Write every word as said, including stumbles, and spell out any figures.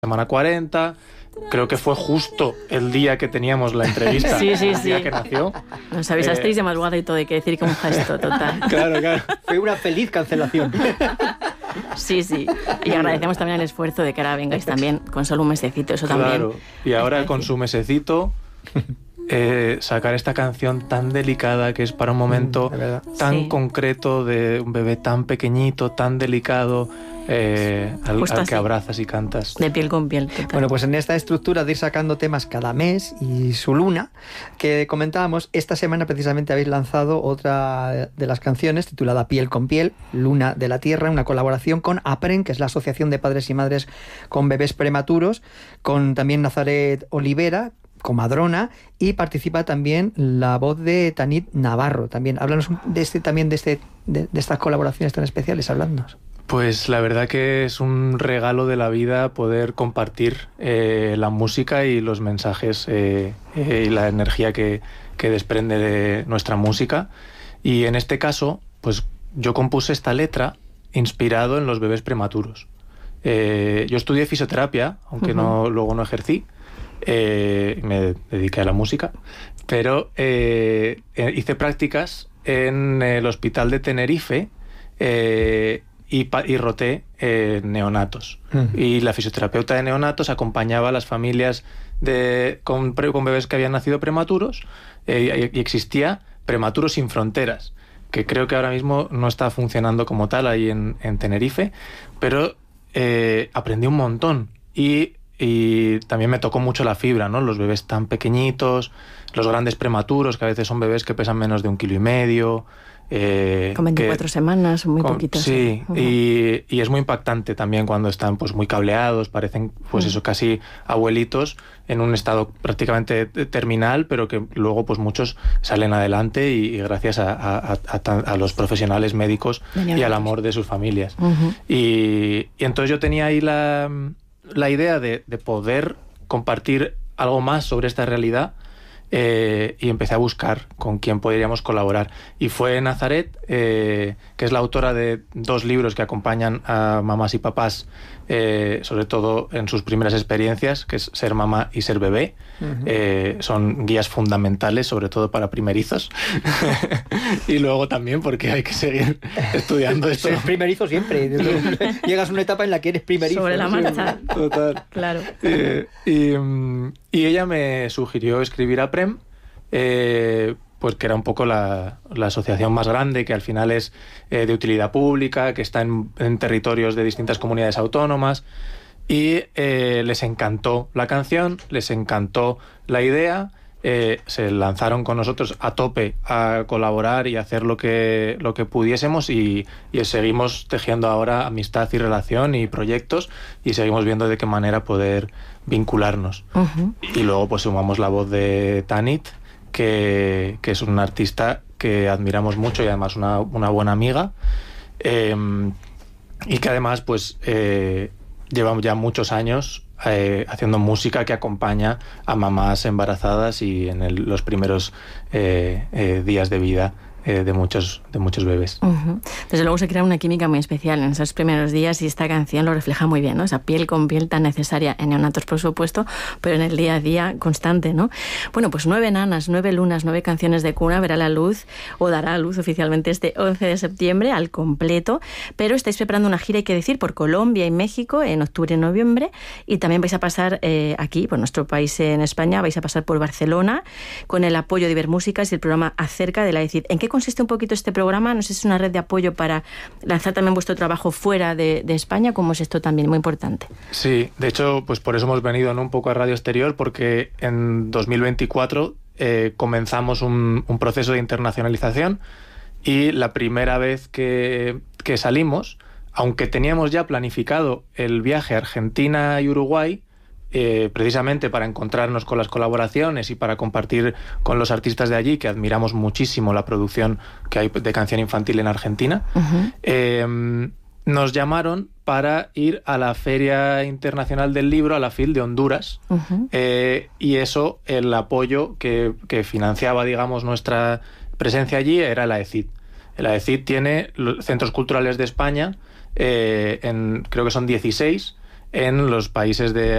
semana cuarenta. Creo que fue justo el día que teníamos la entrevista, sí, sí, el sí. día que nació. Nos avisasteis Eh, de madrugada y todo, hay que decir que un gesto total. Claro, claro. Fue una feliz cancelación. Sí, sí. Y agradecemos también el esfuerzo de que ahora vengáis también con solo un mesecito, eso también. Claro. Y ahora con su mesecito, eh, sacar esta canción tan delicada que es para un momento mm, tan sí. concreto de un bebé tan pequeñito, tan delicado, eh, al, al que abrazas y cantas. De piel con piel, total. Bueno, pues en esta estructura de ir sacando temas cada mes y su luna, que comentábamos, esta semana precisamente habéis lanzado otra de las canciones titulada Piel con piel, Luna de la Tierra, una colaboración con APREN, que es la Asociación de Padres y Madres con Bebés Prematuros, con también Nazaret Olivera, comadrona, y participa también la voz de Tanit Navarro. También háblanos de este, también de este, de, de estas colaboraciones tan especiales, háblanos. Pues la verdad que es un regalo de la vida poder compartir eh, la música y los mensajes eh, eh, y la energía que, que desprende de nuestra música. Y en este caso, pues yo compuse esta letra inspirado en los bebés prematuros. Eh, yo estudié fisioterapia, aunque uh-huh. no, luego no ejercí. Eh, me dediqué a la música, pero eh, hice prácticas en el hospital de Tenerife eh, y, y roté eh, neonatos. Uh-huh. Y la fisioterapeuta de neonatos acompañaba a las familias de, con, con bebés que habían nacido prematuros eh, y, y existía Prematuros Sin Fronteras, que creo que ahora mismo no está funcionando como tal ahí en, en Tenerife, pero eh, aprendí un montón y Y también me tocó mucho la fibra, ¿no? Los bebés tan pequeñitos, los grandes prematuros, que a veces son bebés que pesan menos de un kilo y medio. Eh, con veinticuatro que, semanas, muy con, poquitos. Sí, uh-huh. y, y es muy impactante también cuando están pues muy cableados, parecen pues uh-huh. eso, casi abuelitos, en un estado prácticamente terminal, pero que luego pues muchos salen adelante y, y gracias a, a, a, a los profesionales médicos y al amor de sus familias. Uh-huh. Y, y entonces yo tenía ahí la... la idea de, de poder compartir algo más sobre esta realidad eh, y empecé a buscar con quién podríamos colaborar. Y fue Nazaret, eh, que es la autora de dos libros que acompañan a mamás y papás, eh, sobre todo en sus primeras experiencias, que es Ser mamá y ser bebé. Uh-huh. Eh, son guías fundamentales, sobre todo para primerizos. Y luego también porque hay que seguir estudiando esto. Eres primerizo siempre. Llegas a una etapa en la que eres primerizo. Sobre la marcha. Total. Claro. Eh, y, y ella me sugirió escribir a Prem, eh, pues que era un poco la, la asociación más grande, que al final es eh, de utilidad pública, que está en, en territorios de distintas comunidades autónomas, y eh, les encantó la canción, les encantó la idea, eh, se lanzaron con nosotros a tope a colaborar y hacer lo que, lo que pudiésemos, y, y seguimos tejiendo ahora amistad y relación y proyectos, y seguimos viendo de qué manera poder vincularnos. Uh-huh. Y luego pues sumamos la voz de Tanit, Que, que es una artista que admiramos mucho y además una, una buena amiga, eh, y que además pues eh, llevamos ya muchos años eh, haciendo música que acompaña a mamás embarazadas y en el, los primeros eh, eh, días de vida Eh, de muchos de muchos bebés. Uh-huh. Desde luego se crea una química muy especial en esos primeros días y esta canción lo refleja muy bien, ¿no? Esa piel con piel tan necesaria en neonatos, por supuesto, pero en el día a día constante, ¿no? Bueno, pues nueve nanas, nueve lunas, nueve canciones de cuna verá la luz o dará a luz oficialmente este once de septiembre al completo, pero estáis preparando una gira, hay que decir, por Colombia y México en octubre y noviembre, y también vais a pasar eh, aquí, por nuestro país en España, vais a pasar por Barcelona con el apoyo de Ibermúsicas y el programa Acerca de la E C I D. ¿En qué consiste un poquito este programa? No sé si es una red de apoyo para lanzar también vuestro trabajo fuera de, de España. ¿Cómo es esto también? Muy importante. Sí, de hecho, pues por eso hemos venido, ¿no?, un poco a Radio Exterior, porque en dos mil veinticuatro eh, comenzamos un, un proceso de internacionalización y la primera vez que, que salimos, aunque teníamos ya planificado el viaje a Argentina y Uruguay, Eh, precisamente para encontrarnos con las colaboraciones y para compartir con los artistas de allí, que admiramos muchísimo la producción que hay de canción infantil en Argentina, uh-huh. eh, nos llamaron para ir a la Feria Internacional del Libro, a la F I L de Honduras, uh-huh. eh, y eso, el apoyo que, que financiaba, digamos, nuestra presencia allí era la E C I D. La E C I D tiene los centros culturales de España, eh, en, creo que son dieciséis, en los países de